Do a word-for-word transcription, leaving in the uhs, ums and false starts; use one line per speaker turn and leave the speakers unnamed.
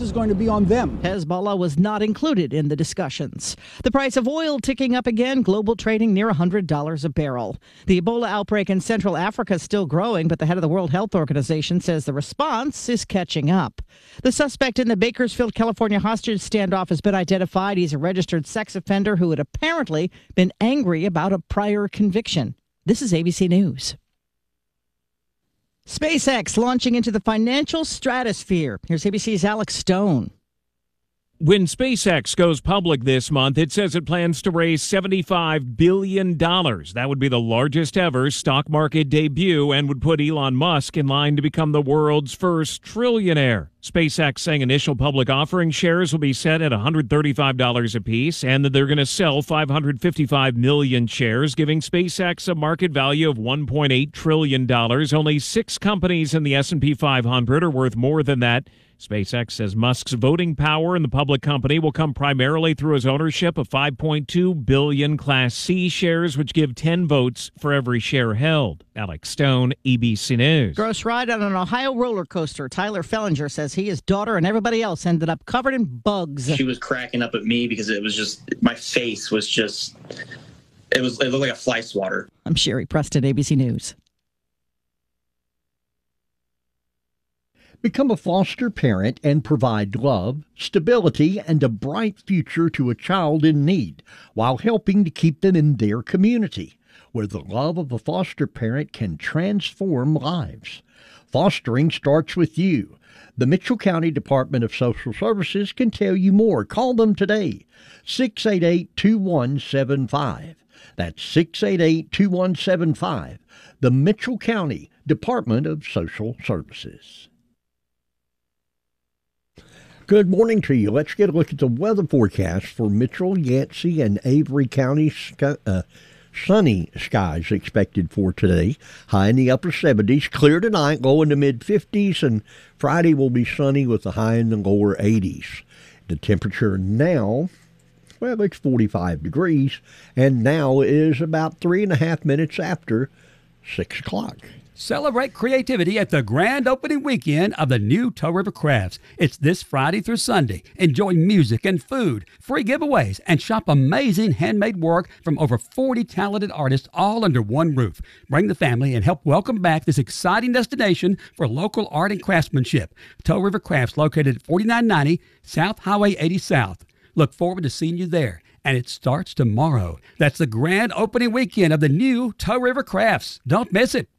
is going to be on them.
Hezbollah was not included in the discussions. The price of oil ticking up again, global trading near one hundred dollars a barrel. The Ebola outbreak in Central Africa is still growing, but the head of the World Health Organization says the response is catching up. The suspect in the Bakersfield, California hostage standoff has been identified. He's a registered sex offender who had apparently been angry about a prior conviction. This is A B C News. SpaceX launching into the financial stratosphere. Here's A B C's Alex Stone.
When SpaceX goes public this month, it says it plans to raise seventy-five billion dollars. That would be the largest ever stock market debut and would put Elon Musk in line to become the world's first trillionaire. SpaceX saying initial public offering shares will be set at one hundred thirty-five dollars apiece and that they're going to sell five hundred fifty-five million shares, giving SpaceX a market value of one point eight trillion dollars. Only six companies in the S and P five hundred are worth more than that. SpaceX says Musk's voting power in the public company will come primarily through his ownership of five point two billion Class C shares, which give ten votes for every share held. Alex Stone, A B C News.
Gross ride on an Ohio roller coaster. Tyler Fellinger says he, his daughter, and everybody else ended up covered in bugs.
She was cracking up at me because it was just, my face was just, it was, it looked like a fly swatter.
I'm Sherry Preston, A B C News.
Become a foster parent and provide love, stability, and a bright future to a child in need while helping to keep them in their community, where the love of a foster parent can transform lives. Fostering starts with you. The Mitchell County Department of Social Services can tell you more. Call them today, six eight eight, two one seven five. That's six eight eight, two one seven five. The Mitchell County Department of Social Services. Good morning to you. Let's get a look at the weather forecast for Mitchell, Yancey, and Avery County. Uh, sunny skies expected for today. High in the upper seventies. Clear tonight, low in the mid-fifties, and Friday will be sunny with a high in the lower eighties. The temperature now, well, it's forty-five degrees, and now is about three and a half minutes after six o'clock.
Celebrate creativity at the grand opening weekend of the new Toe River Crafts. It's this Friday through Sunday. Enjoy music and food, free giveaways, and shop amazing handmade work from over forty talented artists all under one roof. Bring the family and help welcome back this exciting destination for local art and craftsmanship. Toe River Crafts, located at forty-nine ninety South Highway eighty South. Look forward to seeing you there. And it starts tomorrow. That's the grand opening weekend of the new Toe River Crafts. Don't miss it.